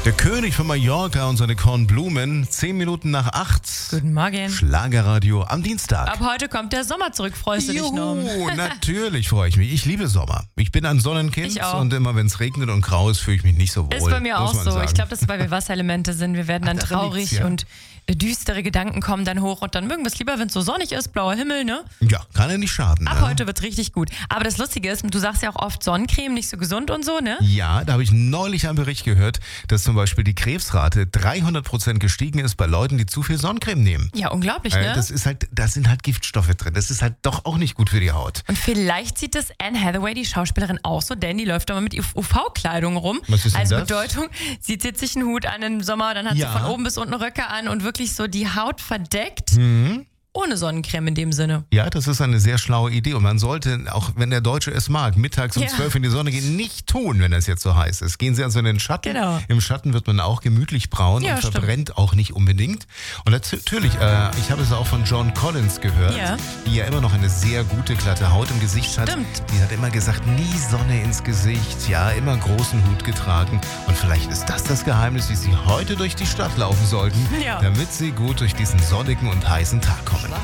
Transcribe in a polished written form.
Der König von Mallorca und seine Kornblumen, 10 Minuten nach 8. Guten Morgen. Schlagerradio am Dienstag. Ab heute kommt der Sommer zurück. Freust du dich noch? Natürlich freue ich mich. Ich liebe Sommer. Ich bin ein Sonnenkind Ich auch. und immer wenn es regnet und grau ist, fühle ich mich nicht so wohl. Ist bei mir auch muss man so. sagen. Ich glaube, das ist, weil wir Wasserelemente sind. Wir werden dann daran traurig liegt's, ja. und düstere Gedanken kommen dann hoch und dann mögen wir es lieber, wenn es so sonnig ist, blauer Himmel, ne? Ja, kann ja nicht schaden. Ab Ne? heute wird's richtig gut. Aber das Lustige ist, du sagst ja auch oft Sonnencreme, nicht so gesund und so, ne? Ja, da habe ich neulich einen Bericht gehört, dass zum Beispiel die Krebsrate 300% gestiegen ist bei Leuten, die zu viel Sonnencreme nehmen. Ja, unglaublich, ne? Da sind halt Giftstoffe drin. Das ist halt doch auch nicht gut für die Haut. Und vielleicht sieht das Anne Hathaway, die Schauspielerin, auch so, denn die läuft immer mit UV-Kleidung rum. Was ist denn also das? Bedeutung, sie zieht sich einen Hut an im Sommer, dann hat Ja. sie von oben bis unten Röcke an und wirklich so die Haut verdeckt, Mhm. ohne Sonnencreme in dem Sinne. Ja, das ist eine sehr schlaue Idee. Und man sollte, auch wenn der Deutsche es mag, mittags um Ja. 12 in die Sonne gehen, nicht tun, wenn es jetzt so heiß ist. Gehen Sie also in den Schatten. Genau. Im Schatten wird man auch gemütlich braun Ja, und stimmt. verbrennt auch nicht unbedingt. Und natürlich, ich habe es auch von John Collins gehört, Ja. die ja immer noch eine sehr gute, glatte Haut im Gesicht hat. Stimmt. Die hat immer gesagt, nie Sonne ins Gesicht, ja, immer einen großen Hut getragen. Und vielleicht ist das Geheimnis, wie Sie heute durch die Stadt laufen sollten, Ja. damit Sie gut durch diesen sonnigen und heißen Tag kommen.